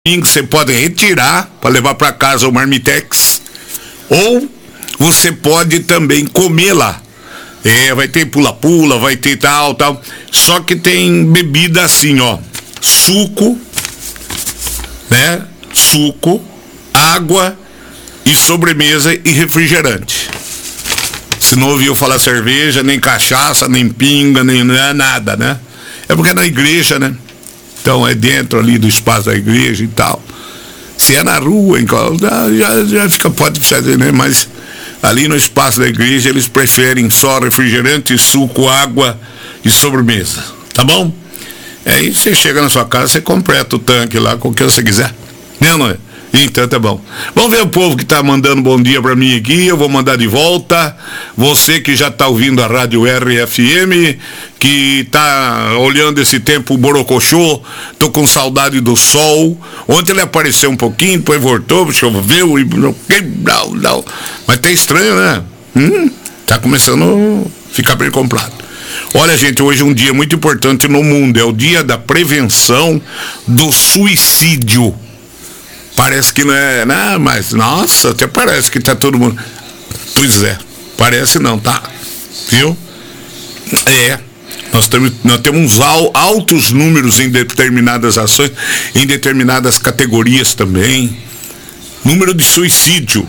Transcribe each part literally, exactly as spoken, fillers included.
Você pode retirar para levar para casa o Marmitex, ou você pode também comer lá. É, vai ter pula-pula, vai ter tal, tal. Só que tem bebida assim, ó, suco, né? Suco, água e sobremesa e refrigerante. Você não ouviu falar cerveja, nem cachaça, nem pinga, nem nada, né? É porque é na igreja, né? Então é dentro ali do espaço da igreja e tal. Se é na rua, em, já, já fica, pode fazer, né? Mas ali no espaço da igreja eles preferem só refrigerante, suco, água e sobremesa. Tá bom? Aí você chega na sua casa, você completa o tanque lá com o que você quiser. Não, não é? Então tá bom. Vamos ver o povo que tá mandando bom dia pra mim aqui. Eu vou mandar de volta. Você que já tá ouvindo a Rádio R F M, que tá olhando esse tempo borocochô, tô com saudade do sol. Ontem ele apareceu um pouquinho, depois voltou, choveu e não, não. Mas tá estranho, né? Hum, tá começando a ficar bem comprado. Olha, gente, hoje é um dia muito importante no mundo. É o dia da prevenção do suicídio. Parece que não é, não, mas nossa, até parece que tá todo mundo. Pois é, parece não, tá? Viu? É, nós, temos, nós temos altos números em determinadas ações, em determinadas categorias também. Número de suicídio.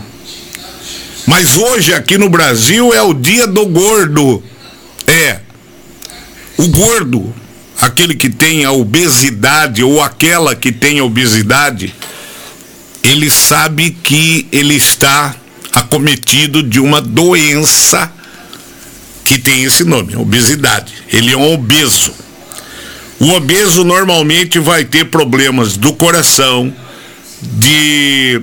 Mas hoje aqui no Brasil é o dia do gordo. É, o gordo, aquele que tem a obesidade ou aquela que tem a obesidade, ele sabe que ele está acometido de uma doença que tem esse nome, obesidade. Ele é um obeso. O obeso normalmente vai ter problemas do coração, de,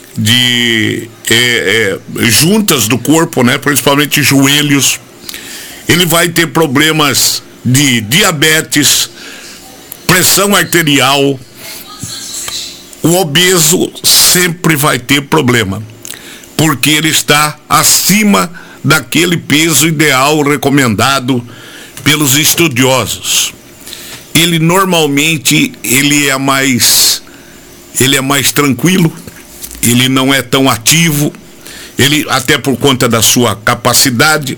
de é, é, juntas do corpo, né? Principalmente joelhos. Ele vai ter problemas de diabetes, pressão arterial. O obeso sempre vai ter problema, porque ele está acima daquele peso ideal recomendado pelos estudiosos. Ele normalmente ele é mais ele é mais tranquilo, ele não é tão ativo, ele até por conta da sua capacidade,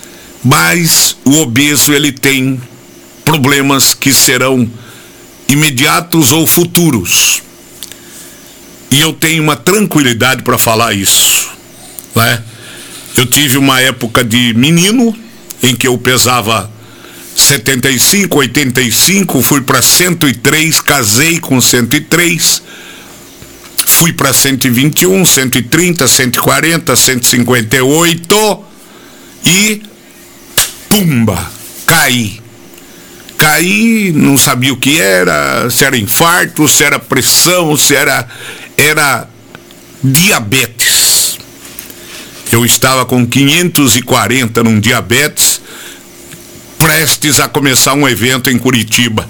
mas o obeso ele tem problemas que serão imediatos ou futuros. E eu tenho uma tranquilidade para falar isso, né? Eu tive uma época de menino em que eu pesava setenta e cinco, oitenta e cinco, fui para cento e três, casei com cento e três, fui para cento e vinte e um, cento e trinta, cento e quarenta, cento e cinquenta e oito e pumba, caí. Caí, não sabia o que era, se era infarto, se era pressão, se era, era diabetes. Eu estava com quinhentos e quarenta num diabetes, prestes a começar um evento em Curitiba.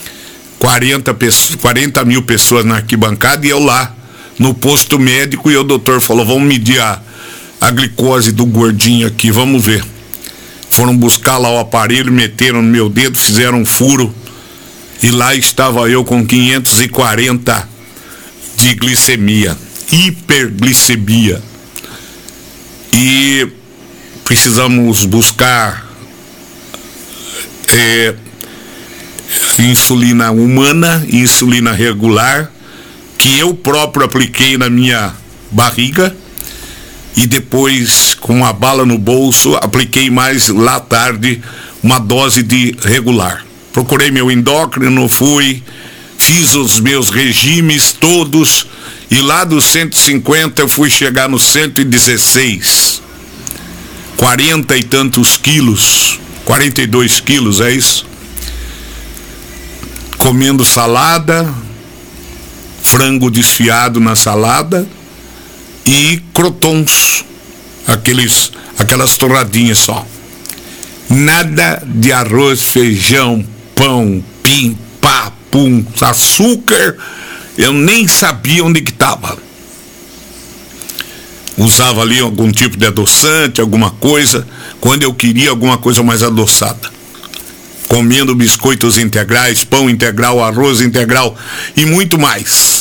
quarenta mil pessoas na arquibancada e eu lá no posto médico, e o doutor falou, vamos medir a, a glicose do gordinho aqui, vamos ver. Foram buscar lá o aparelho, meteram no meu dedo, fizeram um furo, e lá estava eu com quinhentos e quarenta de glicemia, hiperglicemia. E precisamos buscar é, insulina humana, insulina regular, que eu próprio apliquei na minha barriga. E depois, com uma bala no bolso, apliquei mais lá tarde uma dose de regular. Procurei meu endócrino, fui, fiz os meus regimes todos, e lá dos cento e cinquenta eu fui chegar no cento e dezesseis. quarenta e tantos quilos, quarenta e dois quilos, é isso? Comendo salada, frango desfiado na salada, e crotons, aqueles, aquelas torradinhas só. Nada de arroz, feijão, pão, pim, pá, pum, açúcar, eu nem sabia onde que estava. Usava ali algum tipo de adoçante, alguma coisa, quando eu queria alguma coisa mais adoçada. Comendo biscoitos integrais, pão integral, arroz integral e muito mais.